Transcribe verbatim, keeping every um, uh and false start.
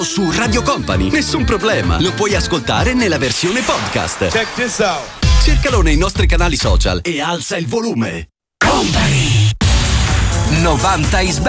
Su Radio Company, nessun problema. Lo puoi ascoltare nella versione podcast. Check this out. Cercalo nei nostri canali social e alza il volume. Company novanta is back.